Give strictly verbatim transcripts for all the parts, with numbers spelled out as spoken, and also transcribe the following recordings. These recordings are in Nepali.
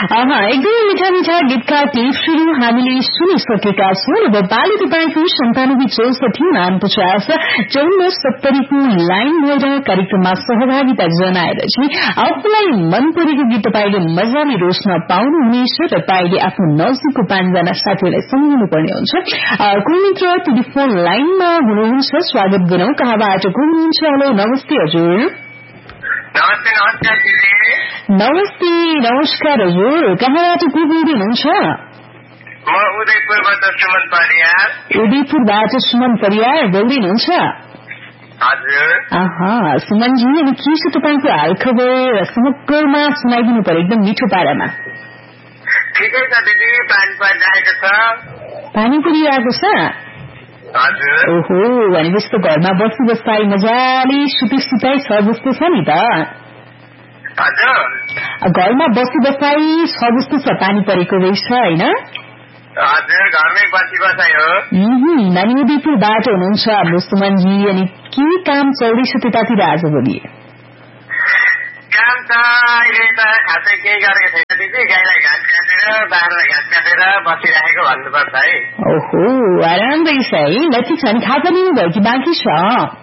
एकदमै मिठा मिठा गीतका टेपहरू हामीले सुनिसकेका छौं। अब बाली तपाईँको सन्तानब्बे चौसठी उनपचास चौन्न सत्तरीको लाइन भएर कार्यक्रममा सहभागिता जनाएर चाहिँ आफूलाई मन परेको गीत तपाईँले मजाले रोज्न पाउनुहुनेछ। तपाईँले आफ्नो नजिकको पाँचजना साथीहरूलाई सम्झिनु पर्ने हुन्छ। कोही मित्र टेलिफोन लाइनमा हुनुहुन्छ, स्वागत गरौं। कहाँबाट को हुनुहुन्छ? हेलो, नमस्ते हजुर। नमस्ते नमस्कार दिदी। नमस्ते नमस्कार हजुर। कहाँबाट को बोल्दै हुनुहुन्छ? म उदयपुरबाट सुमन परियार। उदयपुरबाट सुमन परियार बोल्दै हुनुहुन्छ? हजुर। आहा, सुमनजी, अनि के छ तपाईँको हाल खबर? समग्रमा सुनाइदिनु पर्यो एकदम मिठो पारामा। ठिकै छ दिदी, पानी परिरहेको छ। पानी परिरहेको छ? हजुर। ओहो, भनेपछि त घरमा बसी बस्ताई मजाले सुती सुताई छ जस्तो छ नि त। हजुर, घरमा बसी बस्ताई छ जस्तो छ, पानी परेको रहेछ होइन? हजुर, घरमै बसी बसाइ हो। नानी उदयपुरबाट हुनुहुन्छ हाम्रो सुमनजी, अनि के काम चल्दैछ त्यतातिर आजभोलि? काम त अहिले त खासै केही गरेको छैन दिदी, गाईलाई घाँस काटेर बाख्रालाई घाँस काटेर बसिरहेको भन्नुपर्छ है। ओहो, आराम रहेछ है। ल ठिक छ, अनि खाजा लिनु भयो कि बाँकी छ?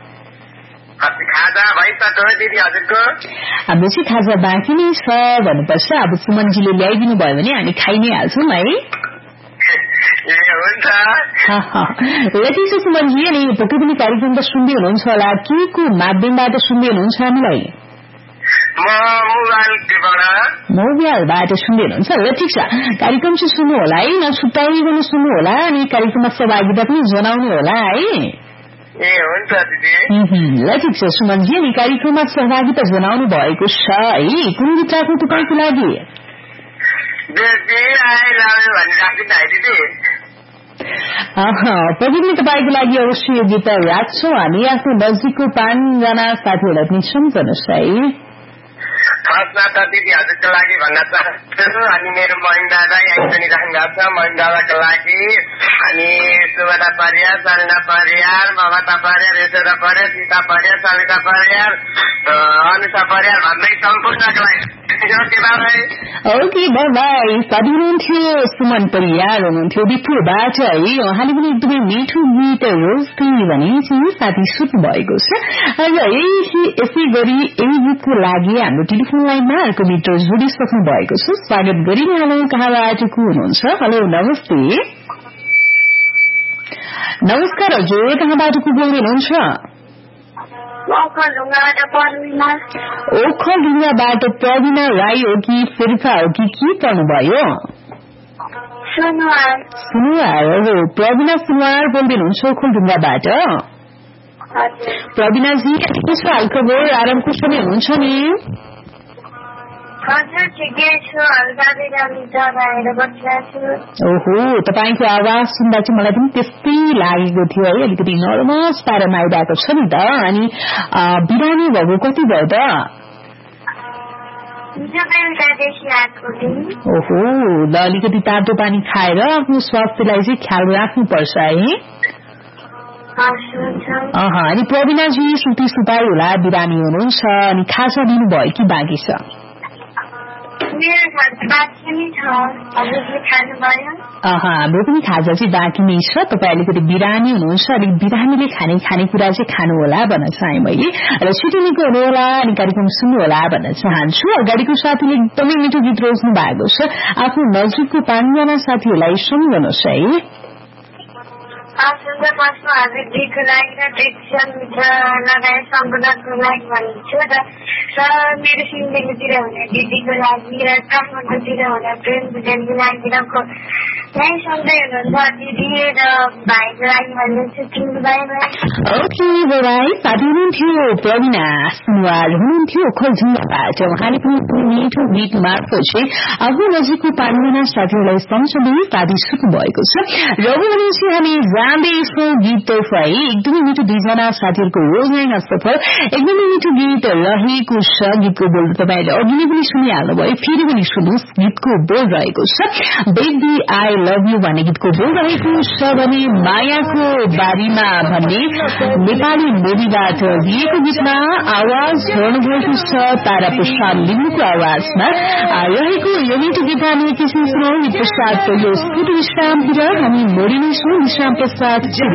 खाजा भइसक्यो दिदी, हजुरको? हाम्रो चाहिँ खाजा बाँकी नै छ भन्नुपर्छ। अब सुमनजीले ल्याइदिनु भयो भने हामी खाइ नै हाल्छौँ है। हुन्छ। ल ठिक छ सुमनजी, अनि पक्कै पनि कार्यक्रम त सुन्दै हुनुहुन्छ होला, के को माध्यमबाट सुन्दै हुनुहुन्छ हामीलाई? मोबाइलबाट सुन्दै हुनुहुन्छ। ल ठिक छ, कार्यक्रम चाहिँ सुन्नु होला है, नछुट्याइकन सुन्नु होला, अनि कार्यक्रममा सहभागिता पनि जनाउनु होला है। ए हुन्छ दिदी। ल ठिक छ सुमनजी, अनि कार्यक्रममा सहभागिता जनाउनु भएको छ है। कुन गीत राख्नु तपाईँको लागि? पक्कै तपाईँको लागि अवश्य यो गीत राख्छौँ हामी। आफ्नो नजिकको पाँचजना साथीहरूलाई पनि सम्झनुहोस् है। फर्स्टमा त दिदी हजुरको लागि भन्न चाहन्छु, अनि मेरो महिन दादा यहाँ पनि राख्नुभएको छ, महिन दादाको लागि, अनि सुभदा परियार, सलिना परियार, ममता परियार, यशोदा परियार, सीता परियार, सविता परियार, अनुषा परियार भन्दै सम्पूर्णको लागि। Okay, by. साथी हुनुहुन्थ्यो सुमन परियार हुनुहुन्थ्यो उदयपुरबाट है। उहाँले पनि एकदमै मिठो गीत रोज्दै भने चाहिँ साथी सुत्नु भएको छ। र यसै गरी यही गीतको लागि हाम्रो टेलिफोन लाइनमा अर्को मित्र जोडिसक्नु भएको छ, स्वागत गरिहालौँ। कहाँबाट को हुनुहुन्छ? हेलो, नमस्ते। नमस्कार हजुर, कहाँबाट को बोल्दै हुनुहुन्छ? ओखलढुङ्गाबाट प्रवीणा राई हो कि शेर्पा हो कि के पर्नुभयो? सुनुवार हो। प्रवीणा सुनुवार बोल्दै हुनुहुन्छ ओखलढुङ्गाबाट? प्रवीणाजी, के छ हाल खबर? आराम कुशली हुनुहुन्छ नि? ओहो, तपाईँको आवाज सुन्दा चाहिँ मलाई पनि त्यस्तै लागेको थियो है, अलिकति नर्भस पारामा आइरहेको छ नि त। अनि बिरामी भएको कति भयो त? ओहो, ल अलिकति तातो पानी खाएर आफ्नो स्वास्थ्यलाई चाहिँ ख्याल राख्नुपर्छ है। अनि प्रवीणाजी सुती सुताई होला, बिरामी हुनुहुन्छ, अनि खाजा दिनुभयो कि बाँकी छ? हाम्रो पनि खाजा चाहिँ बाँकी नै छ। तपाईँ अलिकति बिरामी हुनुहुन्छ, अलिक बिरामीले खाने खानेकुरा चाहिँ खानु होला भन्न चाहे मैले। र छिटो निको हुनु होला, अनि कार्यक्रम सुन्नु होला भन्न चाहन्छु। अगाडिको साथीले एकदमै मिठो गीत रोज्नु भएको छ, आफ्नो नजिकको पाँचजना साथीहरूलाई सम्झनुहोस् है। दिदीको लागि र टेक्सन लगाएर सम्पूर्णको लागि भन्छु र मेरो सिन्देलीतिर हुने दिदीको लागि र काठमाडौँतिर हुने प्रेम भुजेलको लागि र यहीँ सधैँ हुनुहुन्छ दिदी र भाइको लागि भन्दैछु। ओके, भाइ। साथी हुनुहुन्थ्यो प्रवीणा सुनवार हुनुहुन्थ्यो खोलढुङ्गाबाट। उहाँले पनि मिठो गीत मार्फत चाहिँ आफ्नो नजिकको पाँचजना साथीहरूलाई सम्झँदै साथी सुत्नु भएको छ। र भनेपछि हामी जाँदैछौँ गीततर्फ है। एकदमै मिठो दुईजना साथीहरूको रोजाइमा सफल एकदमै मिठो गीत रहेको छ। गीतको बोल तपाईँले अघि नै पनि सुनिहाल्नुभयो, फेरि पनि सुन्नुहोस्। गीतको बोल रहेको छ बेबी आई लभ यू भन्ने गीतको बोल रहेको छ भने मायाको बारीमा भन्ने नेपाली मूवीबाट दिएको गीतमा आवाज गर्नुभएको छ तारा प्रसाद लिम्बूको आवाजमा रहेको यो मिठो गीत हामी एकैछिन सुनौ प्रसादको यो स्फुट विश्रामतिर हामी मोडिनेछौँ विश्राम पश्चात